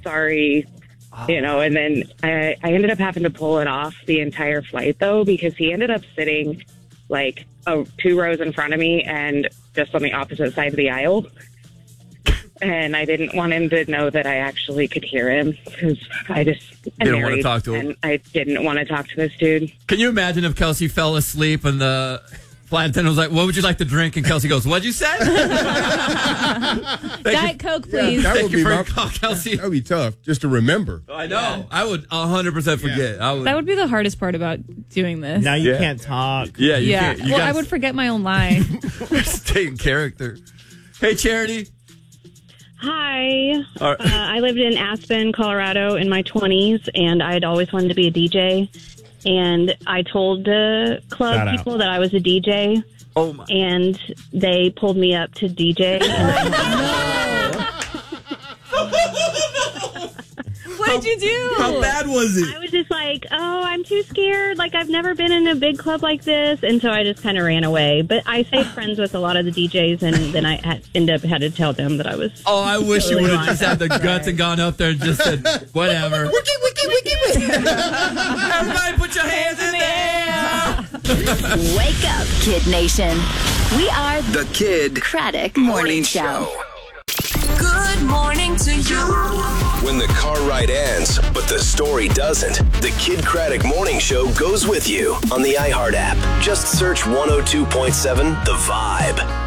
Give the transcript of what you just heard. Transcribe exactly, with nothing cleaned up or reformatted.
sorry. You know, and then I, I ended up having to pull it off the entire flight, though, because he ended up sitting like oh, two rows in front of me and just on the opposite side of the aisle. And I didn't want him to know that I actually could hear him because I just I didn't want to talk to him. And I didn't want to talk to this dude. Can you imagine if Kelsey fell asleep and the flight attendant was like, "What would you like to drink?" And Kelsey goes, "What'd you say?" Diet Coke, please. Yeah, that Thank would you be for my, your call, Kelsey. That would be tough just to remember. I know. I would one hundred percent forget. I would. That would be the hardest part about doing this. Now you Yeah. can't talk. Yeah, you yeah. can't. You well, I gotta would forget my own line. stay in character. Hey, Charity. Hi. All right. Uh, I lived in Aspen, Colorado in my twenties, and I had always wanted to be a D J. And I told the club Shout out. people that I was a D J, Oh my. and they pulled me up to D J. And I, What did you do? How bad was it? I was just like, oh, I'm too scared. Like, I've never been in a big club like this. And so I just kind of ran away. But I stayed friends with a lot of the D Js, and then I had, ended up had to tell them that I was. Oh, I wish you Totally would have wrong. just had the guts and gone up there and just said, whatever. Wiki, wiki, wiki, wiki. Everybody put your hands in the air. Wake up, Kid Nation. We are The Kid Craddock Morning Show. Good morning to you. When the car ride ends, but the story doesn't, the Kid Craddock Morning Show goes with you on the iHeart app. Just search one oh two point seven The Vibe.